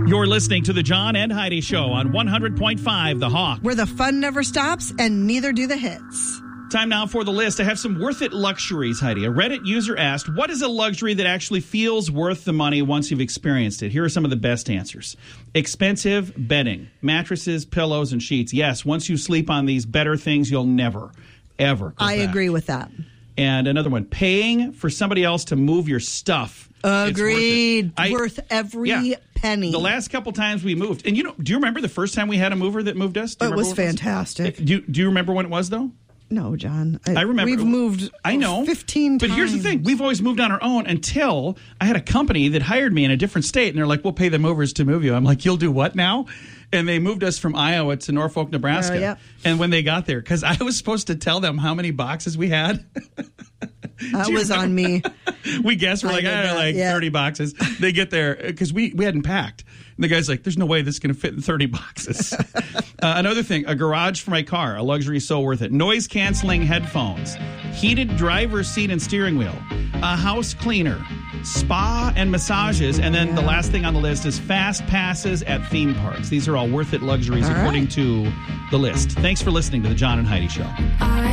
You're listening to the John and Heidi Show on 100.5 The Hawk. Where the fun never stops and neither do the hits. Time now for the list. I have some worth it luxuries, Heidi. A Reddit user asked, what is a luxury that actually feels worth the money once you've experienced it? Here are some of the best answers. Expensive bedding, mattresses, pillows, and sheets. Yes, once you sleep on these better things, you'll never, ever go back. Agree with that. And another one, paying for somebody else to move your stuff. Agreed. Worth every penny. The last couple times we moved, and do you remember the first time we had a mover that moved us? It was fantastic. Do you remember when it was, though? No, John. I remember. We've moved 15 times. But here's the thing. We've always moved on our own until I had a company that hired me in a different state, and they're like, we'll pay the movers to move you. I'm like, you'll do what now? And they moved us from Iowa to Norfolk, Nebraska. Yep. And when they got there, because I was supposed to tell them how many boxes we had. That was on me. We guessed. We're like 30 boxes. They get there because we hadn't packed. And the guy's like, there's no way this is going to fit in 30 boxes. Another thing, a garage for my car, a luxury so worth it. Noise-canceling headphones, heated driver's seat and steering wheel, a house cleaner, spa and massages, and then the last thing on the list is fast passes at theme parks. These are all worth it luxuries according to the list. Thanks for listening to the John and Heidi Show.